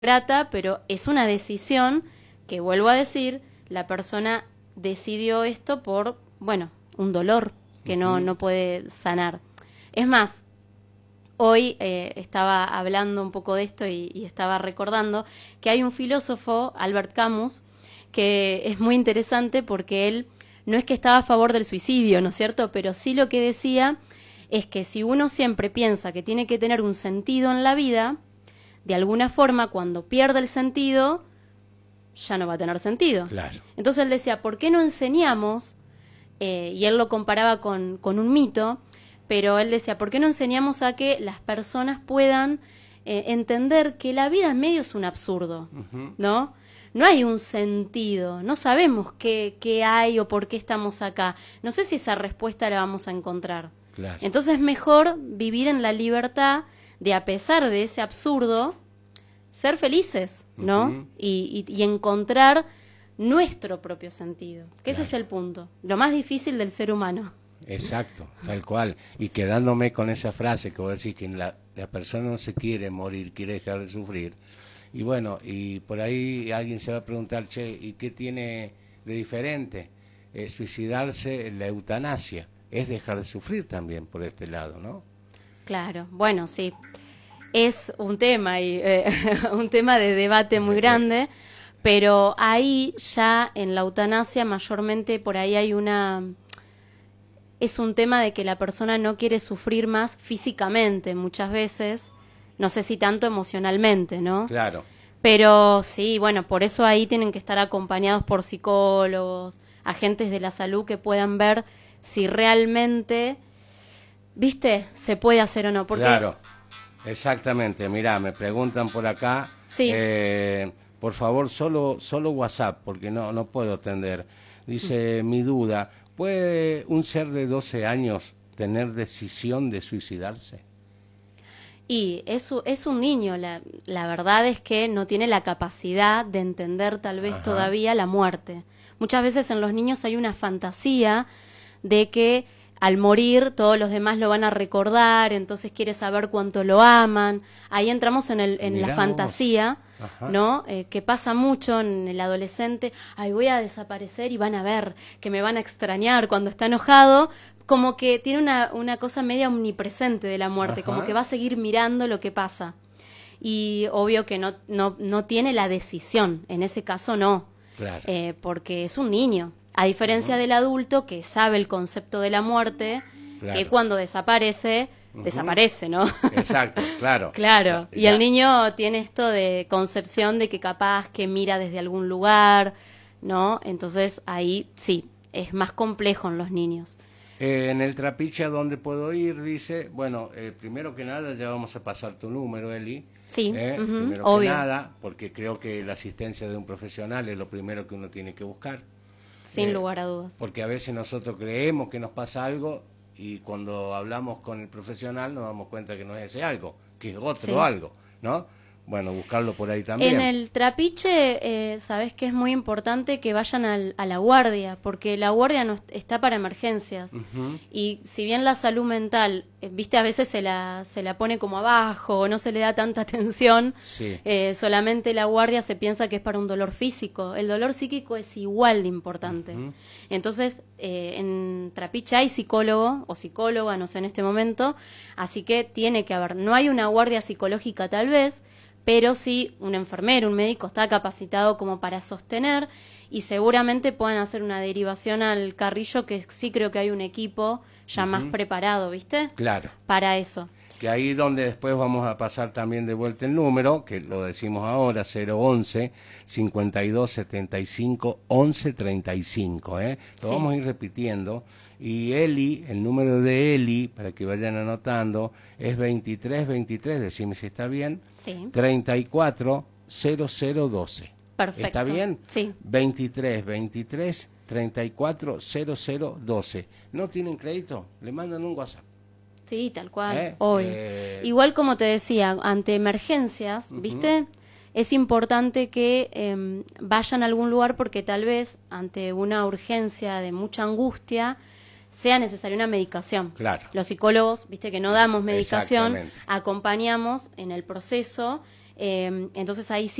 grata, pero es una decisión que, vuelvo a decir, la persona decidió esto por, bueno, un dolor que no puede sanar. Es más, hoy estaba hablando un poco de esto y estaba recordando que hay un filósofo, Albert Camus, que es muy interesante porque él no es que estaba a favor del suicidio, ¿no es cierto? Pero sí lo que decía es que si uno siempre piensa que tiene que tener un sentido en la vida, de alguna forma cuando pierde el sentido, ya no va a tener sentido. Claro. Entonces él decía, ¿por qué no enseñamos? Y él lo comparaba con un mito, pero él decía, ¿por qué no enseñamos a que las personas puedan entender que la vida en medio es un absurdo, ¿no? No hay un sentido, no sabemos qué hay o por qué estamos acá. No sé si esa respuesta la vamos a encontrar. Claro. Entonces es mejor vivir en la libertad de, a pesar de ese absurdo, ser felices, ¿no? Y encontrar nuestro propio sentido, que ese es el punto, lo más difícil del ser humano. Exacto, tal cual. Y quedándome con esa frase que vos decís, que la persona no se quiere morir, quiere dejar de sufrir. Y bueno, y por ahí alguien se va a preguntar, che, ¿y qué tiene de diferente suicidarse, la eutanasia? Es dejar de sufrir también por este lado, ¿no? Claro, bueno, sí. Es un tema y un tema de debate muy grande, pero ahí ya en la eutanasia mayormente por ahí hay es un tema de que la persona no quiere sufrir más físicamente muchas veces, no sé si tanto emocionalmente, ¿no? Claro. Pero sí, bueno, por eso ahí tienen que estar acompañados por psicólogos, agentes de la salud que puedan ver si realmente, ¿viste?, se puede hacer o no. Porque claro. Exactamente, mirá, me preguntan por acá, sí. Por favor, solo WhatsApp, porque no puedo atender. Dice, mi duda, ¿puede un ser de 12 años tener decisión de suicidarse? Y es un niño, la verdad es que no tiene la capacidad de entender tal vez todavía la muerte. Muchas veces en los niños hay una fantasía de que al morir todos los demás lo van a recordar, entonces quiere saber cuánto lo aman. Ahí entramos en la fantasía, ¿no? Que pasa mucho en el adolescente. Ay, voy a desaparecer y van a ver que me van a extrañar cuando está enojado. Como que tiene una cosa media omnipresente de la muerte, como que va a seguir mirando lo que pasa. Y obvio que no tiene la decisión, en ese caso no, claro. Porque es un niño. A diferencia del adulto que sabe el concepto de la muerte, claro. que cuando desaparece, desaparece, ¿no? Exacto, claro. Claro, y el niño tiene esto de concepción de que capaz que mira desde algún lugar, ¿no? Entonces ahí sí, es más complejo en los niños. En el Trapiche, ¿a dónde puedo ir? Dice, bueno, primero que nada ya vamos a pasar tu número, Eli. Sí, primero obvio. que nada, porque creo que la asistencia de un profesional es lo primero que uno tiene que buscar. Sin lugar a dudas. Porque a veces nosotros creemos que nos pasa algo y cuando hablamos con el profesional nos damos cuenta que no es ese algo, que es otro algo, ¿no? Bueno, buscarlo por ahí también. En el Trapiche, sabes que es muy importante que vayan a la guardia, porque la guardia no está para emergencias. Y si bien la salud mental, viste, a veces se la pone como abajo, no se le da tanta atención, solamente la guardia se piensa que es para un dolor físico. El dolor psíquico es igual de importante. Entonces, en Trapiche hay psicólogo o psicóloga, no sé en este momento, así que tiene que haber. No hay una guardia psicológica tal vez, pero sí un enfermero, un médico está capacitado como para sostener y seguramente puedan hacer una derivación al Carrillo, que sí creo que hay un equipo ya más preparado, ¿viste? Claro. Para eso. Que ahí donde después vamos a pasar también de vuelta el número, que lo decimos ahora, 011 52 75 11 35, Lo vamos a ir repitiendo. Y Eli, el número de Eli, para que vayan anotando, es 2323, decime si está bien, 34 0012. Perfecto. ¿Está bien? Sí. 2323 34 0012. ¿No tienen crédito? Le mandan un WhatsApp. Sí, tal cual, hoy. Igual como te decía, ante emergencias, ¿viste? Es importante que vayan a algún lugar porque tal vez ante una urgencia de mucha angustia sea necesaria una medicación. Claro. Los psicólogos, viste que no damos medicación, acompañamos en el proceso Entonces ahí sí